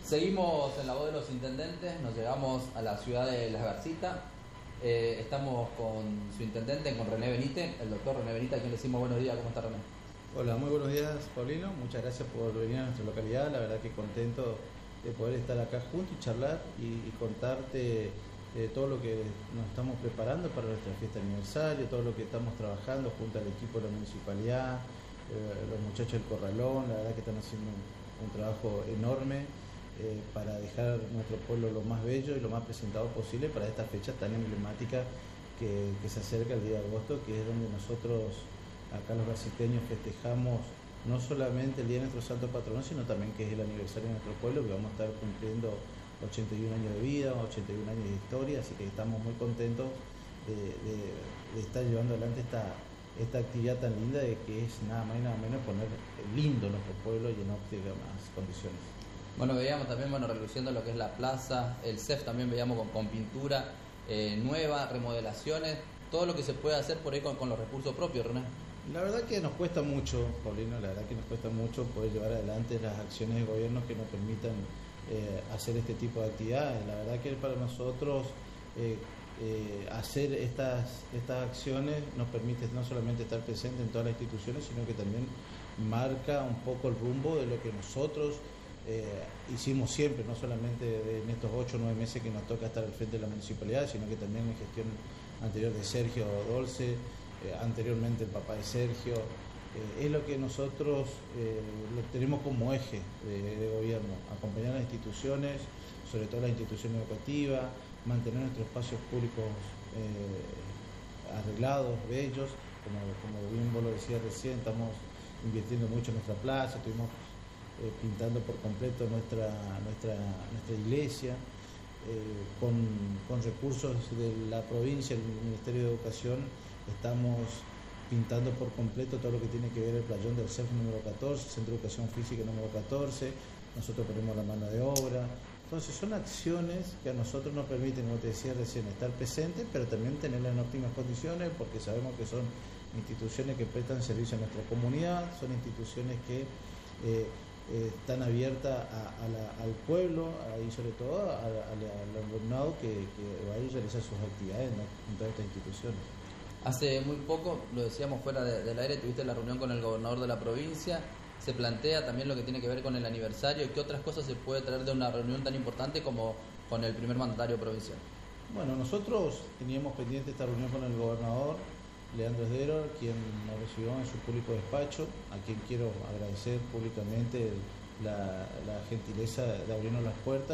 Seguimos en la voz de los intendentes, nos llegamos a la ciudad de Las Garcitas. Estamos con su intendente, con René Benítez, el doctor René Benítez, a quien le decimos buenos días. ¿Cómo está, René? Hola, muy buenos días, Paulino. Muchas gracias por venir a nuestra localidad. La verdad que contento de poder estar acá juntos y charlar y contarte todo lo que nos estamos preparando para nuestra fiesta de aniversario, todo lo que estamos trabajando junto al equipo de la municipalidad, los muchachos del Corralón. La verdad que están haciendo un trabajo enorme para dejar nuestro pueblo lo más bello y lo más presentado posible para esta fecha tan emblemática que se acerca el día de agosto, que es donde nosotros acá los garciteños festejamos no solamente el día de nuestro santo patrono, sino también que es el aniversario de nuestro pueblo, que vamos a estar cumpliendo 81 años de vida, 81 años de historia, así que estamos muy contentos de estar llevando adelante esta actividad tan linda, de que es nada más y nada menos poner lindo nuestro pueblo y en óptimas condiciones. Bueno, veíamos también, reluciendo lo que es la plaza, el CEF también veíamos con pintura nueva, remodelaciones, todo lo que se puede hacer por ahí con los recursos propios, René. La verdad que nos cuesta mucho, Paulino, la verdad que nos cuesta mucho poder llevar adelante las acciones de gobierno que nos permitan hacer este tipo de actividades. La verdad que para nosotros hacer estas acciones nos permite no solamente estar presentes en todas las instituciones, sino que también marca un poco el rumbo de lo que nosotros hicimos siempre, no solamente en estos 8 o 9 meses que nos toca estar al frente de la municipalidad, sino que también en gestión anterior de Sergio Dolce, anteriormente el papá de Sergio. Es lo que nosotros lo tenemos como eje de gobierno: acompañar a las instituciones, sobre todo las instituciones educativas, mantener nuestros espacios públicos arreglados, bellos, como bien vos lo decías recién. Estamos invirtiendo mucho en nuestra plaza, estuvimos pintando por completo nuestra iglesia, con recursos de la provincia, el Ministerio de Educación. Estamos pintando por completo todo lo que tiene que ver el playón del CEF número 14, Centro de Educación Física número 14, nosotros ponemos la mano de obra. Entonces son acciones que a nosotros nos permiten, como te decía recién, estar presentes, pero también tenerlas en óptimas condiciones, porque sabemos que son instituciones que prestan servicio a nuestra comunidad, son instituciones que están abiertas al pueblo y sobre todo al alumnado que va a ir a realizar sus actividades en todas estas instituciones. Hace muy poco, lo decíamos fuera del aire, tuviste la reunión con el gobernador de la provincia. Se plantea también lo que tiene que ver con el aniversario. ¿Qué otras cosas se puede traer de una reunión tan importante como con el primer mandatario provincial? Bueno, nosotros teníamos pendiente esta reunión con el gobernador Leandro Esdero, quien nos recibió en su público despacho, a quien quiero agradecer públicamente la gentileza de abrirnos las puertas.